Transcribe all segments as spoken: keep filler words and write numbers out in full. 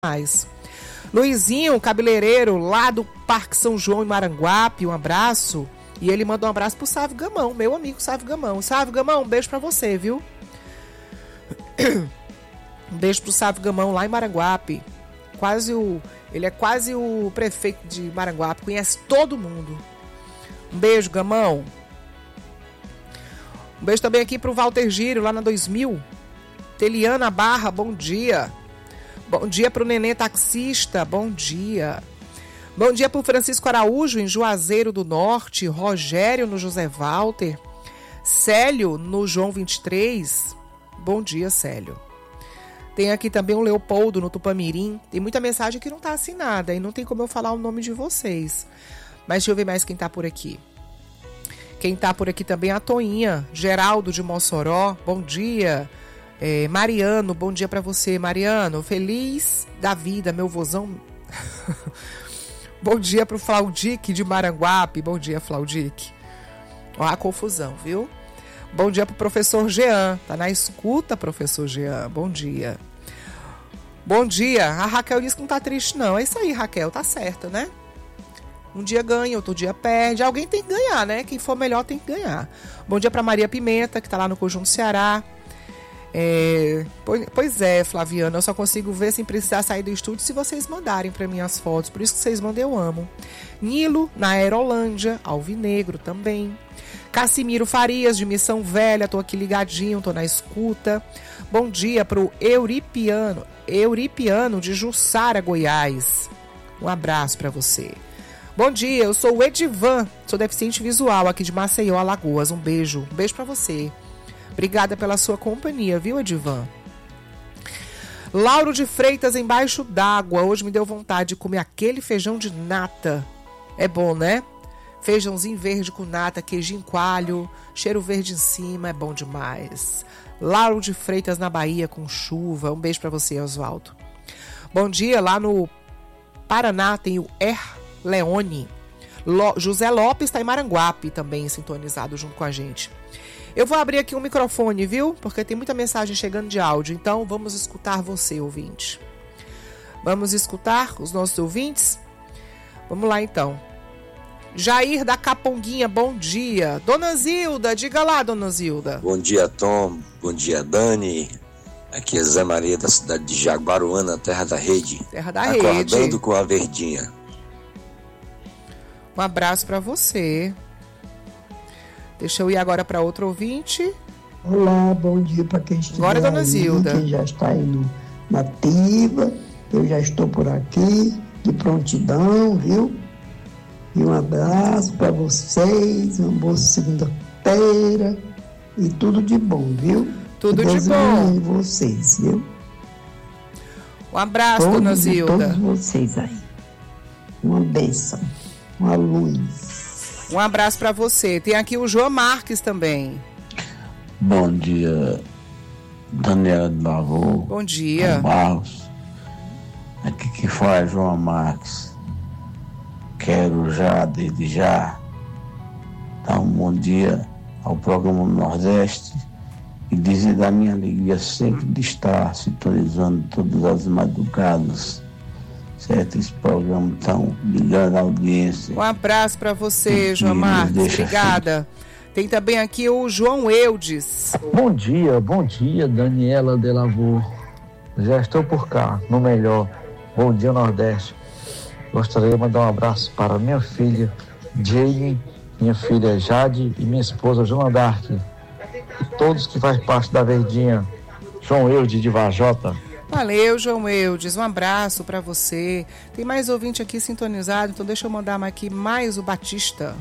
mais. Luizinho, cabeleireiro lá do Parque São João em Maranguape, um abraço. E ele mandou um abraço pro Sávio Gamão, meu amigo Sávio Gamão. Sávio Gamão, um beijo pra você, viu? Um beijo pro Sávio Gamão lá em Maranguape. Quase o, ele é quase o prefeito de Maranguape, conhece todo mundo. Um beijo, Gamão. Um beijo também aqui pro Walter Giro, lá na dois mil. Teliana Barra, bom dia. Bom dia pro Nenê Taxista, bom dia. Bom dia pro Francisco Araújo, em Juazeiro do Norte. Rogério, no José Walter. Célio, no João vinte e três. Bom dia, Célio. Tem aqui também o Leopoldo, no Tupamirim. Tem muita mensagem que não tá assinada e não tem como eu falar o nome de vocês. Mas deixa eu ver mais quem tá por aqui. Quem tá por aqui também é a Toinha. Geraldo, de Mossoró, bom dia. É, Mariano, bom dia pra você, Mariano. Feliz da vida, meu vozão. Bom dia pro Flaudique de Maranguape. Bom dia, Flaudique. Ó a confusão, viu? Bom dia pro professor Jean. Tá na escuta, professor Jean. Bom dia. Bom dia. A Raquel disse que não tá triste, não. É isso aí, Raquel. Tá certo, né? Um dia ganha, outro dia perde. Alguém tem que ganhar, né? Quem for melhor tem que ganhar. Bom dia pra Maria Pimenta, que tá lá no Conjunto Ceará. É, pois é, Flaviana, eu só consigo ver sem precisar sair do estúdio se vocês mandarem para mim as fotos, por isso que vocês mandam, eu amo. Nilo, na Aerolândia, Alvinegro também. Cassimiro Farias, de Missão Velha, tô aqui ligadinho, tô na escuta. Bom dia pro Euripiano, Euripiano de Jussara, Goiás. Um abraço para você. Bom dia, eu sou o Edivan, sou deficiente visual aqui de Maceió, Alagoas. Um beijo, um beijo para você. Obrigada pela sua companhia, viu, Edivan? Lauro de Freitas, embaixo d'água. Hoje me deu vontade de comer aquele feijão de nata. É bom, né? Feijãozinho verde com nata, queijinho coalho, cheiro verde em cima, é bom demais. Lauro de Freitas, na Bahia, com chuva. Um beijo pra você, Oswaldo. Bom dia, lá no Paraná tem o Er Leone. Lo- José Lopes está em Maranguape também, sintonizado junto com a gente. Eu vou abrir aqui um microfone, viu? Porque tem muita mensagem chegando de áudio. Então, vamos escutar você, ouvinte. Vamos escutar os nossos ouvintes? Vamos lá, então. Jair da Caponguinha, bom dia. Dona Zilda, diga lá, Dona Zilda. Bom dia, Tom. Bom dia, Dani. Aqui é Zé Maria, da cidade de Jaguaruana, terra da rede. Terra da Acordando rede. Acordando com a verdinha. Um abraço para você. Deixa eu ir agora para outro ouvinte. Olá, bom dia para quem estiver agora, Dona aí, Zilda. quem já está aí no, na ativa. Eu já estou por aqui, de prontidão, viu? E um abraço para vocês, uma boa segunda-feira e tudo de bom, viu? Tudo Deus de bom. E vocês, viu? Um abraço, todos, Dona Zilda. Todos vocês aí. Uma bênção, uma luz. Um abraço para você. Tem aqui o João Marques também. Bom dia, Daniela de Lavô. Bom dia. Barros. Aqui que fala João Marques. Quero já, desde já, dar um bom dia ao programa Nordeste e dizer da minha alegria sempre de estar sintonizando todas as madrugadas. Certo, esse programa tão ligado à audiência. Um abraço para você, João Marques. Obrigada. Tem também aqui o João Eudes. Bom dia, bom dia, Daniela de Lavô. Já estou por cá, no melhor. Bom dia, Nordeste. Gostaria de mandar um abraço para minha filha, Jane, minha filha Jade e minha esposa, Joana Dark. E todos que fazem parte da Verdinha. João Eudes de Vajota. Valeu, João Eudes, um abraço para você. Tem mais ouvinte aqui sintonizado, então deixa eu mandar aqui mais o Batista.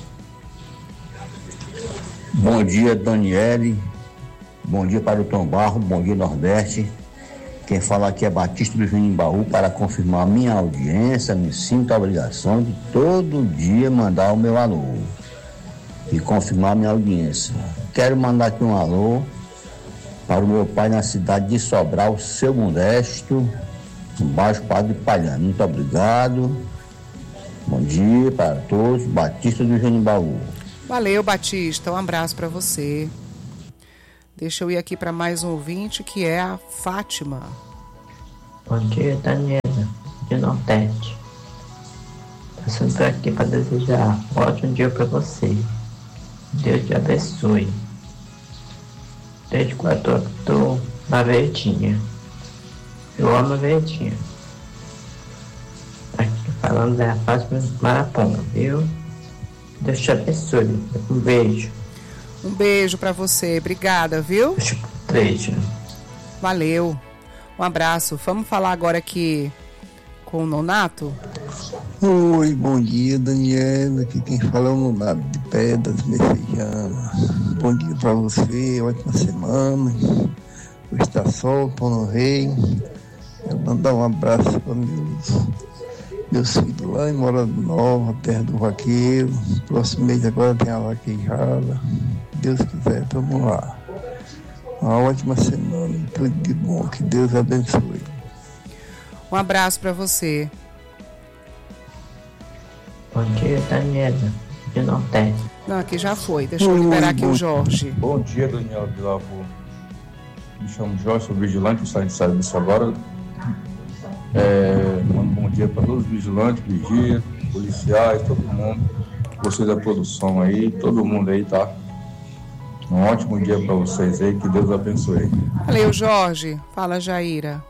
Bom dia, Daniele. Bom dia para o Tom Barro, bom dia, Nordeste. Quem fala aqui é Batista do Junimbaú. Para confirmar minha audiência, me sinto a obrigação de todo dia mandar o meu alô e confirmar minha audiência. Quero mandar aqui um alô para o meu pai na cidade de Sobral, seu Modesto, no Baixo Padre Palhano. Muito obrigado. Bom dia para todos. Batista do Junimbaú. Valeu, Batista. Um abraço para você. Deixa eu ir aqui para mais um ouvinte, que é a Fátima. Bom dia, Daniela, de Nordeste. Passando por aqui para desejar um ótimo dia para você. Deus te abençoe. Desde quatro horas que estou na Verdinha. Eu amo a Verdinha. Aqui falando da Fátima Maraponga, viu? Deus te abençoe. Um beijo. Um beijo pra você. Obrigada, viu? Beijo. Valeu. Um abraço. Vamos falar agora aqui com o Nonato? Oi, bom dia, Daniela. Aqui quem fala é o Nonato de Pedras Messejana. Bom dia pra você, ótima semana. Hoje está sol, pão no rei. Eu mandar um abraço para meus, meus filhos lá em Morada Nova, terra do vaqueiro. Próximo mês agora tem a vaquejada. Deus quiser, vamos lá. Uma ótima semana e tudo de bom. Que Deus abençoe. Um abraço para você. Bom dia, Daniela, de Nordeste. Não, aqui já foi. Deixa eu liberar aqui o Jorge. Bom dia, Daniela de Lavor. Me chamo Jorge, sou vigilante, estou saindo de serviço agora. É, mando um bom dia para todos os vigilantes, vigia, policiais, todo mundo. Vocês da produção aí, todo mundo aí, tá? Um ótimo dia para vocês aí, que Deus abençoe. Valeu, Jorge. Fala, Jaira.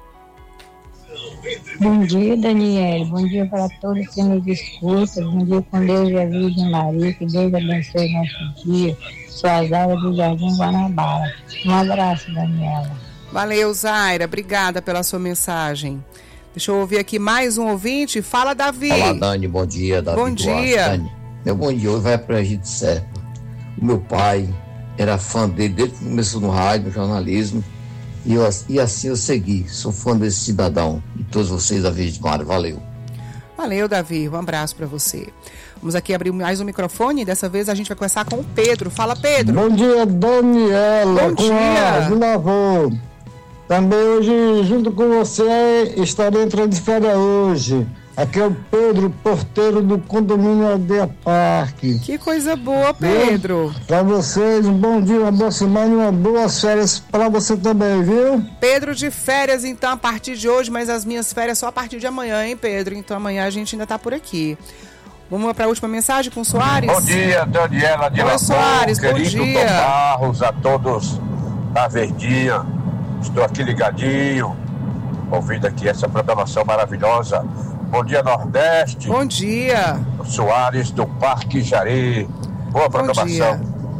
Bom dia, Daniela. Bom dia para todos que nos escutam. Bom dia com Deus e a Virgem Maria. Que Deus abençoe nosso dia. Suas áreas do Jardim Guanabara. Um abraço, Daniela. Valeu, Zaira. Obrigada pela sua mensagem. Deixa eu ouvir aqui mais um ouvinte. Fala, Davi. Olá, Dani. Bom dia, Davi. Bom dia. Dani, meu bom dia hoje vai para a gente Serpa. O meu pai era fã dele desde que começou no rádio, no jornalismo. E, eu, e assim eu segui. Sou fã desse cidadão. E todos vocês da Virgem Maria. Valeu. Valeu, Davi. Um abraço para você. Vamos aqui abrir mais um microfone. Dessa vez a gente vai começar com o Pedro. Fala, Pedro. Bom dia, Daniela. Bom dia. De Lavor. Também hoje, junto com você, estarei entrando de férias hoje. Aqui é o Pedro, porteiro do condomínio Aldeia Parque. Que coisa boa, Pedro. Para vocês, um bom dia, uma boa semana e uma boas férias para você também, viu? Pedro de férias, então, a partir de hoje, mas as minhas férias só a partir de amanhã, hein, Pedro? Então amanhã a gente ainda tá por aqui. Vamos para a última mensagem com o Soares? Bom dia, Daniela de Lavor, Soares, querido bom dia. Tom Barros, a todos da Verdinha. Estou aqui ligadinho, ouvindo aqui essa programação maravilhosa. Bom dia, Nordeste. Bom dia. Soares do Parque Jari. Boa programação. Dia.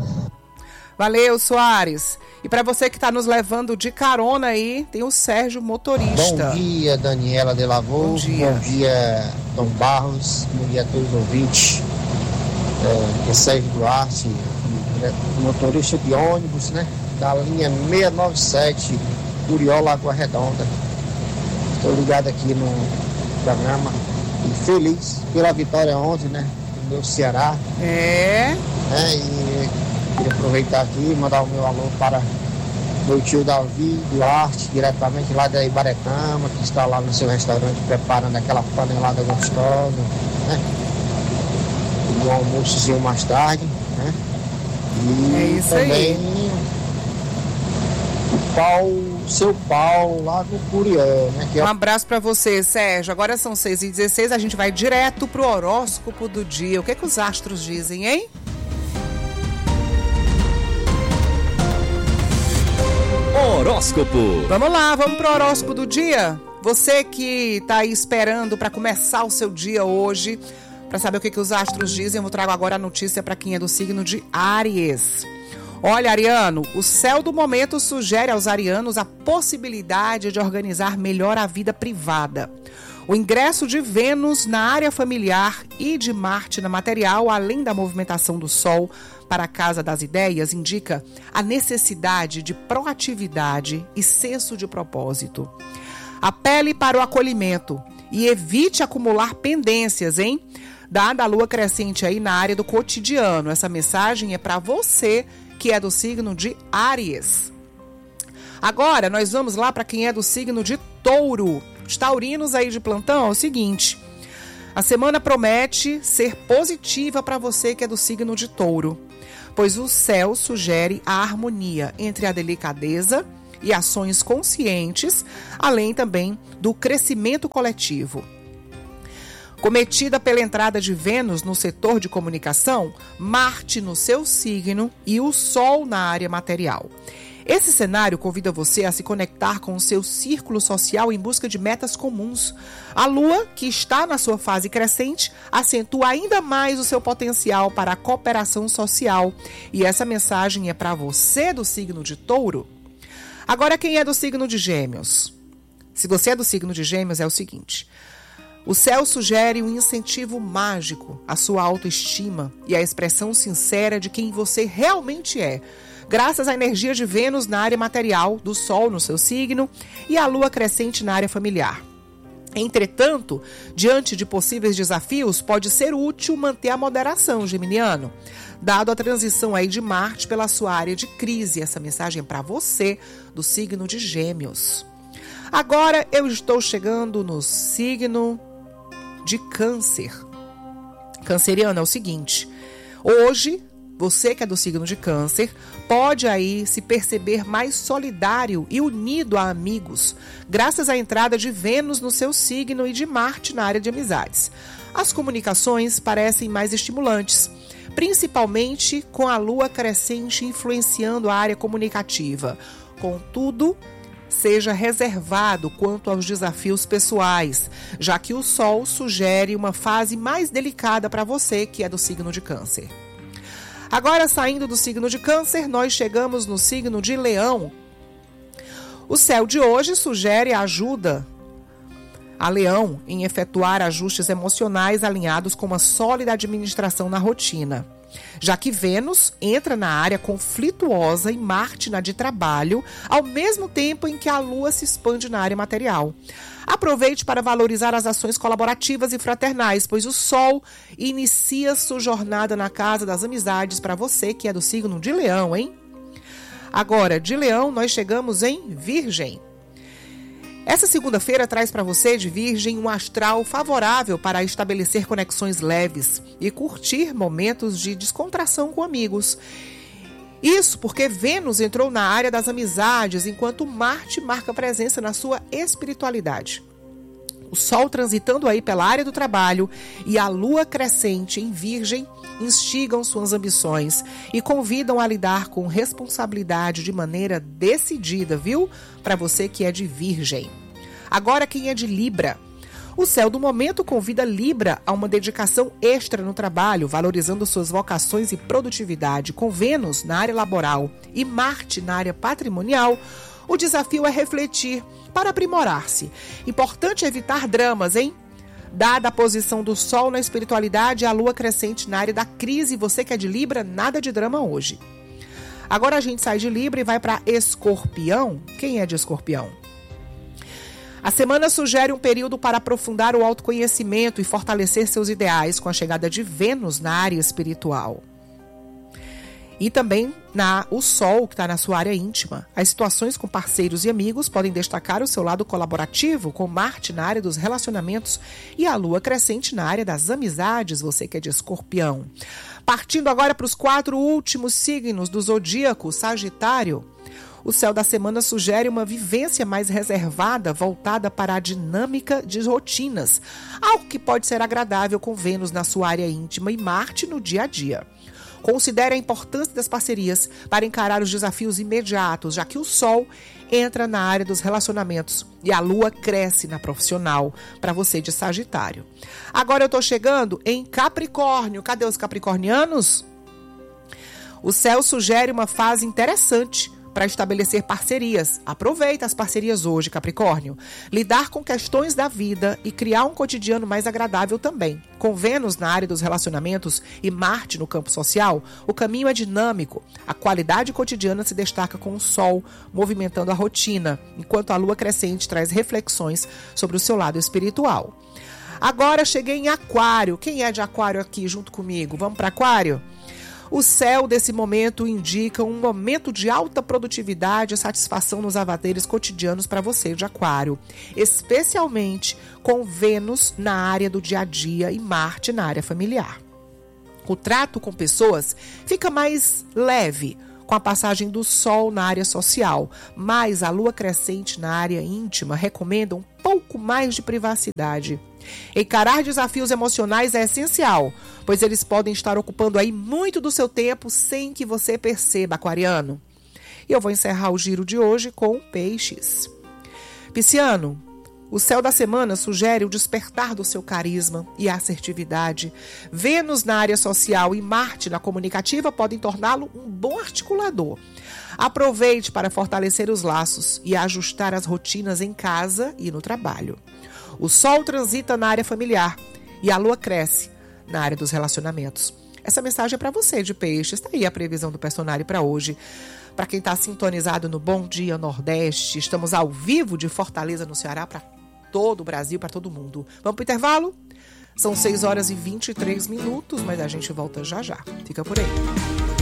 Valeu, Soares. E para você que está nos levando de carona aí, tem o Sérgio, motorista. Bom dia, Daniela de Lavor. Bom dia. Bom dia, Tom Barros. Bom dia a todos os ouvintes. É, é Sérgio Duarte, motorista de ônibus, né? Da linha seiscentos e noventa e sete, Curió, Lagoa Redonda. Estou ligado aqui no programa e feliz pela vitória ontem, né? Do meu Ceará. É. É, e queria aproveitar aqui e mandar o meu alô para meu tio Davi Duarte, diretamente lá da Ibarecama, que está lá no seu restaurante preparando aquela panelada gostosa, né? E um almoçozinho mais tarde, né? E é isso também aí. O Paulo, seu Paulo, lá do Curió, né? Que é... Um abraço pra você, Sérgio. Agora são seis e dezesseis, a gente vai direto pro horóscopo do dia. O que é que os astros dizem, hein? Horóscopo. Vamos lá, vamos pro horóscopo do dia. Você que tá aí esperando para começar o seu dia hoje, para saber o que, que os astros dizem, eu trago agora a notícia para quem é do signo de Áries. Olha, ariano, o céu do momento sugere aos arianos a possibilidade de organizar melhor a vida privada. O ingresso de Vênus na área familiar e de Marte na material, além da movimentação do Sol para a casa das ideias, indica a necessidade de proatividade e senso de propósito. Apele para o acolhimento e evite acumular pendências, hein? Dada a lua crescente aí na área do cotidiano. Essa mensagem é para você que é do signo de Áries. Agora, nós vamos lá para quem é do signo de Touro. Os taurinos aí de plantão é o seguinte: a semana promete ser positiva para você que é do signo de Touro, pois o céu sugere a harmonia entre a delicadeza e ações conscientes, além também do crescimento coletivo. Cometida pela entrada de Vênus no setor de comunicação, Marte no seu signo e o Sol na área material. Esse cenário convida você a se conectar com o seu círculo social em busca de metas comuns. A Lua, que está na sua fase crescente, acentua ainda mais o seu potencial para a cooperação social. E essa mensagem é para você do signo de Touro. Agora, quem é do signo de Gêmeos? Se você é do signo de Gêmeos, é o seguinte: o céu sugere um incentivo mágico à sua autoestima e à expressão sincera de quem você realmente é, graças à energia de Vênus na área material, do Sol no seu signo e à Lua crescente na área familiar. Entretanto, diante de possíveis desafios, pode ser útil manter a moderação, geminiano, dado a transição aí de Marte pela sua área de crise. Essa mensagem é para você do signo de Gêmeos. Agora eu estou chegando no signo de Câncer. Canceriano, é o seguinte: hoje, você que é do signo de Câncer, pode aí se perceber mais solidário e unido a amigos, graças à entrada de Vênus no seu signo e de Marte na área de amizades. As comunicações parecem mais estimulantes, principalmente com a Lua crescente influenciando a área comunicativa. Contudo, seja reservado quanto aos desafios pessoais, já que o Sol sugere uma fase mais delicada para você que é do signo de Câncer. Agora, saindo do signo de Câncer, nós chegamos no signo de Leão. O céu de hoje sugere ajuda a Leão em efetuar ajustes emocionais alinhados com uma sólida administração na rotina, já que Vênus entra na área conflituosa e Marte na de trabalho, ao mesmo tempo em que a Lua se expande na área material. Aproveite para valorizar as ações colaborativas e fraternais, pois o Sol inicia sua jornada na casa das amizades para você que é do signo de Leão, hein? Agora, de Leão, nós chegamos em Virgem. Essa segunda-feira traz para você de Virgem um astral favorável para estabelecer conexões leves e curtir momentos de descontração com amigos. Isso porque Vênus entrou na área das amizades, enquanto Marte marca presença na sua espiritualidade. O Sol transitando aí pela área do trabalho e a Lua crescente em Virgem instigam suas ambições e convidam a lidar com responsabilidade de maneira decidida, viu? Para você que é de Virgem. Agora, quem é de Libra? O céu do momento convida Libra a uma dedicação extra no trabalho, valorizando suas vocações e produtividade. Com Vênus na área laboral e Marte na área patrimonial, o desafio é refletir para aprimorar-se. Importante evitar dramas, hein? Dada a posição do Sol na espiritualidade e a Lua crescente na área da crise, você que é de Libra, nada de drama hoje. Agora a gente sai de Libra e vai para Escorpião. Quem é de Escorpião? A semana sugere um período para aprofundar o autoconhecimento e fortalecer seus ideais com a chegada de Vênus na área espiritual. E também na, o Sol, que está na sua área íntima. As situações com parceiros e amigos podem destacar o seu lado colaborativo, com Marte na área dos relacionamentos e a Lua crescente na área das amizades, você que é de Escorpião. Partindo agora para os quatro últimos signos do zodíaco, Sagitário. O céu da semana sugere uma vivência mais reservada, voltada para a dinâmica de rotinas, algo que pode ser agradável com Vênus na sua área íntima e Marte no dia a dia. Considere a importância das parcerias para encarar os desafios imediatos, já que o Sol entra na área dos relacionamentos e a Lua cresce na profissional, para você de Sagitário. Agora eu estou chegando em Capricórnio. Cadê os capricornianos? O céu sugere uma fase interessante para estabelecer parcerias. Aproveita as parcerias hoje, Capricórnio. Lidar com questões da vida e criar um cotidiano mais agradável também. Com Vênus na área dos relacionamentos e Marte no campo social, o caminho é dinâmico. A qualidade cotidiana se destaca com o Sol movimentando a rotina, enquanto a Lua crescente traz reflexões sobre o seu lado espiritual. Agora cheguei em Aquário. Quem é de Aquário aqui junto comigo? Vamos para Aquário? O céu desse momento indica um momento de alta produtividade e satisfação nos afazeres cotidianos para você de Aquário, especialmente com Vênus na área do dia a dia e Marte na área familiar. O trato com pessoas fica mais leve, com com a passagem do Sol na área social, mas a Lua crescente na área íntima recomenda um pouco mais de privacidade. Encarar desafios emocionais é essencial, pois eles podem estar ocupando aí muito do seu tempo sem que você perceba, aquariano. E eu vou encerrar o giro de hoje com Peixes. Pisciano, o céu da semana sugere o despertar do seu carisma e assertividade. Vênus na área social e Marte na comunicativa podem torná-lo um bom articulador. Aproveite para fortalecer os laços e ajustar as rotinas em casa e no trabalho. O Sol transita na área familiar e a Lua cresce na área dos relacionamentos. Essa mensagem é para você, de Peixes. Está aí a previsão do personagem para hoje. Para quem está sintonizado no Bom Dia Nordeste, estamos ao vivo de Fortaleza, no Ceará, para todo o Brasil, para todo mundo. Vamos para o intervalo? São seis horas e vinte e três minutos, mas a gente volta já já. Fica por aí.